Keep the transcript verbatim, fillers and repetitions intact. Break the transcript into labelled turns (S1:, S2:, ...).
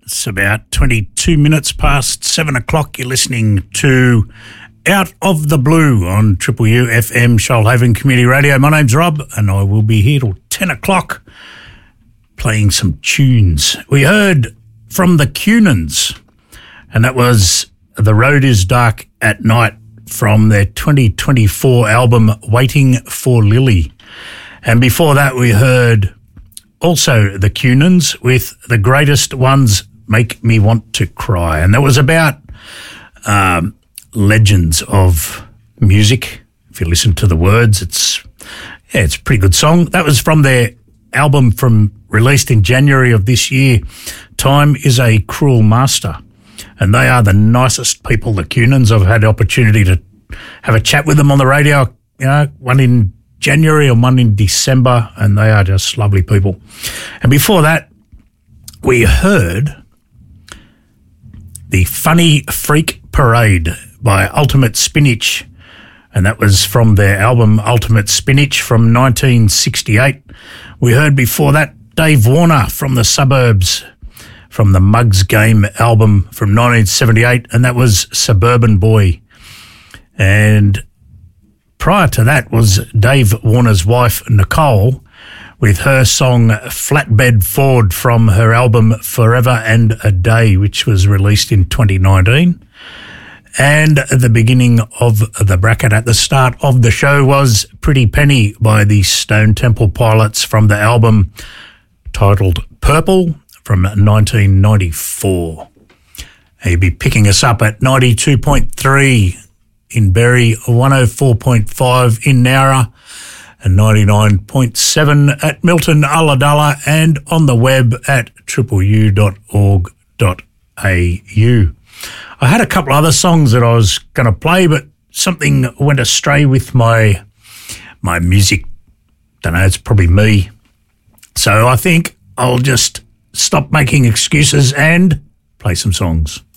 S1: It's about twenty-two minutes past seven o'clock. You're listening to Out of the Blue on Triple U F M, Shoalhaven Community Radio. My name's Rob, and I will be here till ten o'clock playing some tunes. We heard from the Cunans, and that was The Road is Dark at Night from their twenty twenty-four album Waiting for Lily. And before that, we heard also the Cunans with The Greatest Ones Make Me Want to Cry. And that was about um, legends of music. If you listen to the words, it's yeah, it's a pretty good song. That was from their album from released in January of this year, Time is a Cruel Master. And they are the nicest people, the Cunans. I've had the opportunity to have a chat with them on the radio, you know, one in January and one in December, and they are just lovely people. And before that, we heard the Funny Freak Parade by Ultimate Spinach, and that was from their album Ultimate Spinach from nineteen sixty-eight. We heard before that Dave Warner from the Suburbs from the Mugs Game album from nineteen seventy-eight, and that was Suburban Boy. And prior to that was Dave Warner's wife, Nicole, with her song Flatbed Ford from her album Forever and a Day, which was released in twenty nineteen. And the beginning of the bracket at the start of the show was Pretty Penny by the Stone Temple Pilots from the album titled Purple from nineteen ninety-four. And you'll be picking us up at ninety-two point three in Berry, one oh four point five in Nowra, and ninety-nine point seven at Milton, Ulladulla, and on the web at triple u dot org dot a u. I had a couple other songs that I was going to play, but something went astray with my my music. Don't know, it's probably me. So I think I'll just stop making excuses and play some songs.